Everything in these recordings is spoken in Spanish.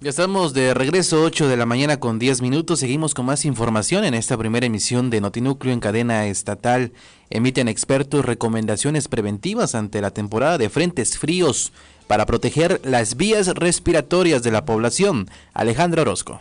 Ya estamos de regreso, 8 de la mañana con 10 minutos. Seguimos con más información en esta primera emisión de Notinúcleo en cadena estatal. Emiten expertos recomendaciones preventivas ante la temporada de frentes fríos para proteger las vías respiratorias de la población. Alejandra Orozco.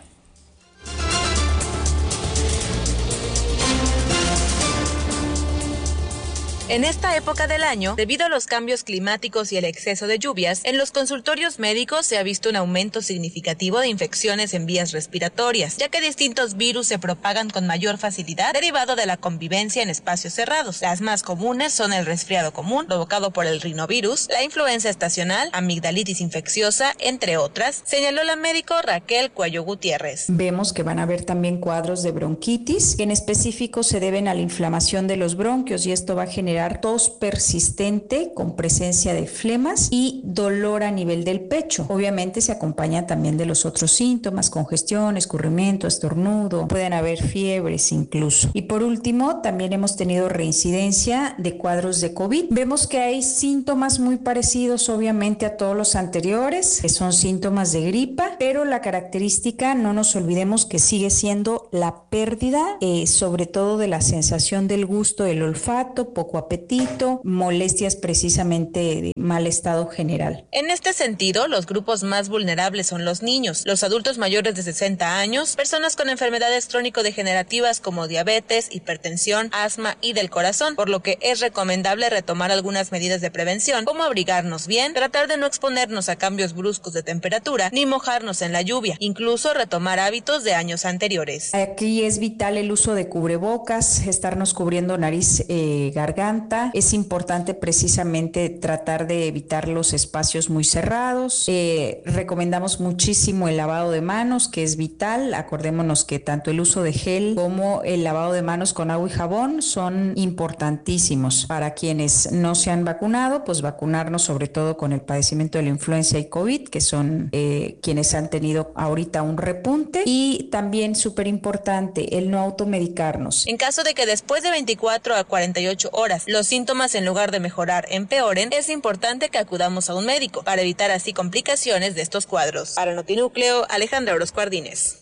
En esta época del año, debido a los cambios climáticos y el exceso de lluvias, en los consultorios médicos se ha visto un aumento significativo de infecciones en vías respiratorias, ya que distintos virus se propagan con mayor facilidad derivado de la convivencia en espacios cerrados. Las más comunes son el resfriado común, provocado por el rinovirus, la influenza estacional, amigdalitis infecciosa, entre otras, señaló la médico Raquel Cuello Gutiérrez. Vemos que van a haber también cuadros de bronquitis, que en específico se deben a la inflamación de los bronquios, y esto va a generar tos persistente con presencia de flemas y dolor a nivel del pecho. Obviamente se acompaña también de los otros síntomas, congestión, escurrimiento, estornudo, pueden haber fiebres incluso. Y por último, también hemos tenido reincidencia de cuadros de COVID. Vemos que hay síntomas muy parecidos obviamente a todos los anteriores, que son síntomas de gripa, pero la característica, no nos olvidemos que sigue siendo la pérdida, sobre todo de la sensación del gusto, del olfato, poco apetito, molestias precisamente de mal estado general. En este sentido, los grupos más vulnerables son los niños, los adultos mayores de 60 años, personas con enfermedades crónico-degenerativas como diabetes, hipertensión, asma y del corazón, por lo que es recomendable retomar algunas medidas de prevención, como abrigarnos bien, tratar de no exponernos a cambios bruscos de temperatura, ni mojarnos en la lluvia, incluso retomar hábitos de años anteriores. Aquí es vital el uso de cubrebocas, estarnos cubriendo nariz, garganta. Es importante precisamente tratar de evitar los espacios muy cerrados. Recomendamos muchísimo el lavado de manos, que es vital. Acordémonos que tanto el uso de gel como el lavado de manos con agua y jabón son importantísimos. Para quienes no se han vacunado, pues vacunarnos sobre todo con el padecimiento de la influenza y COVID, que son quienes han tenido ahorita un repunte. Y también súper importante el no automedicarnos. En caso de que después de 24 a 48 horas los síntomas en lugar de mejorar empeoren, es importante que acudamos a un médico para evitar así complicaciones de estos cuadros. Para Notinúcleo, Alejandra Orozco Ardínez.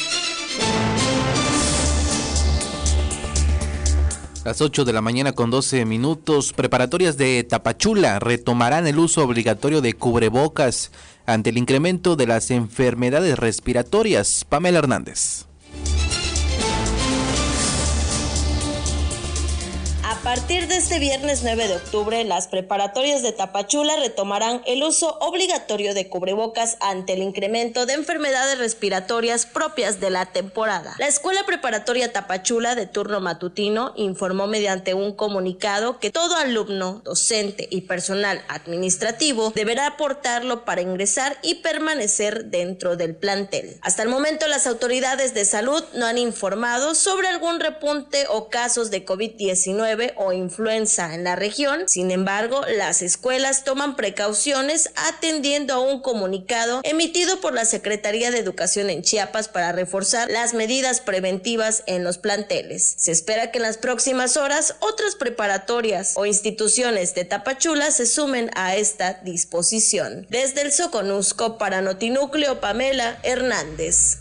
Las 8 de la mañana con 12 minutos, preparatorias de Tapachula retomarán el uso obligatorio de cubrebocas ante el incremento de las enfermedades respiratorias. Pamela Hernández. A partir de este viernes 9 de octubre, las preparatorias de Tapachula retomarán el uso obligatorio de cubrebocas ante el incremento de enfermedades respiratorias propias de la temporada. La Escuela Preparatoria Tapachula de turno matutino informó mediante un comunicado que todo alumno, docente y personal administrativo deberá portarlo para ingresar y permanecer dentro del plantel. Hasta el momento, las autoridades de salud no han informado sobre algún repunte o casos de COVID-19 o influenza en la región. Sin embargo, las escuelas toman precauciones atendiendo a un comunicado emitido por la Secretaría de Educación en Chiapas para reforzar las medidas preventivas en los planteles. Se espera que en las próximas horas otras preparatorias o instituciones de Tapachula se sumen a esta disposición. Desde el Soconusco, para Notinúcleo, Pamela Hernández.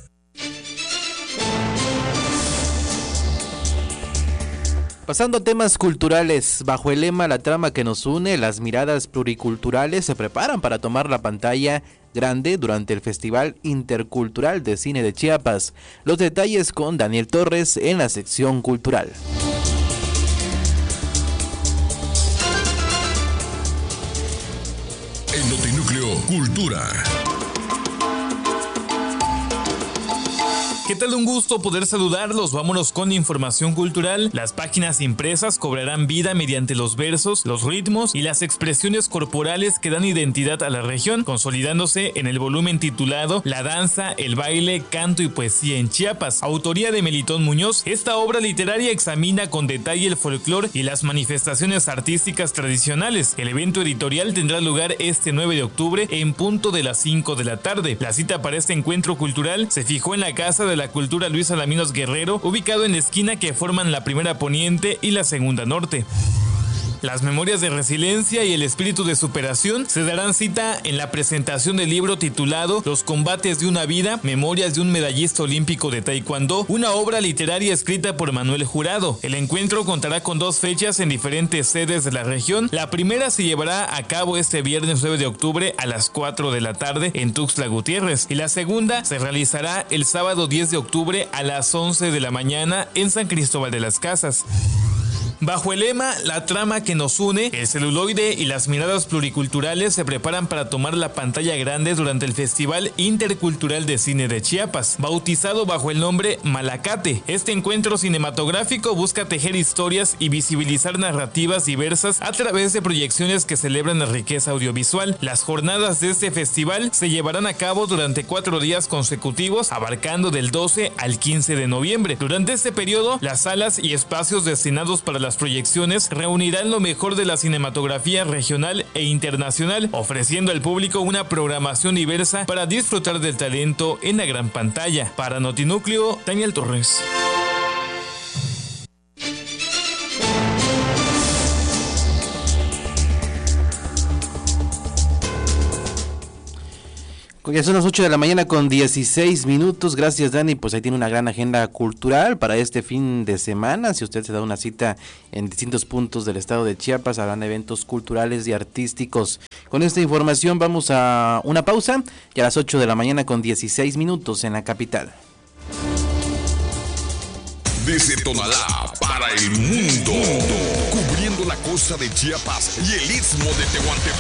Pasando a temas culturales, bajo el lema La trama que nos une, las miradas pluriculturales se preparan para tomar la pantalla grande durante el Festival Intercultural de Cine de Chiapas. Los detalles con Daniel Torres en la sección cultural. En Notinúcleo Cultura. ¿Qué tal? Un gusto poder saludarlos. Vámonos con información cultural. Las páginas impresas cobrarán vida mediante los versos, los ritmos y las expresiones corporales que dan identidad a la región, consolidándose en el volumen titulado La danza, el baile, canto y poesía en Chiapas, autoría de Melitón Muñoz. Esta obra literaria examina con detalle el folclore y las manifestaciones artísticas tradicionales. El evento editorial tendrá lugar este 9 de octubre en punto de las 5 de la tarde. La cita para este encuentro cultural se fijó en la Casa de la Cultura Luis Alaminos Guerrero, ubicado en la esquina que forman la primera poniente y la segunda norte. Las memorias de resiliencia y el espíritu de superación se darán cita en la presentación del libro titulado Los combates de una vida, memorias de un medallista olímpico de Taekwondo, una obra literaria escrita por Manuel Jurado. El encuentro contará con 2 fechas en diferentes sedes de la región. La primera se llevará a cabo este viernes 9 de octubre a las 4 de la tarde en Tuxtla Gutiérrez y la segunda se realizará el sábado 10 de octubre a las 11 de la mañana en San Cristóbal de las Casas. Bajo el lema La trama que nos une, el celuloide y las miradas pluriculturales se preparan para tomar la pantalla grande durante el Festival Intercultural de Cine de Chiapas, bautizado bajo el nombre Malacate. Este encuentro cinematográfico busca tejer historias y visibilizar narrativas diversas a través de proyecciones que celebran la riqueza audiovisual. Las jornadas de este festival se llevarán a cabo durante 4 días consecutivos, abarcando del 12 al 15 de noviembre. Durante este periodo, las salas y espacios destinados para las proyecciones reunirán lo mejor de la cinematografía regional e internacional, ofreciendo al público una programación diversa para disfrutar del talento en la gran pantalla. Para Notinúcleo, Daniel Torres. Ya son las 8 de la mañana con 16 minutos. Gracias, Dani. Pues ahí tiene una gran agenda cultural para este fin de semana. Si usted se da una cita en distintos puntos del estado de Chiapas, habrán eventos culturales y artísticos. Con esta información vamos a una pausa y a las 8 de la mañana con 16 minutos en la capital. Desde Tonalá para el mundo, cubriendo la costa de Chiapas y el istmo de Tehuantepec.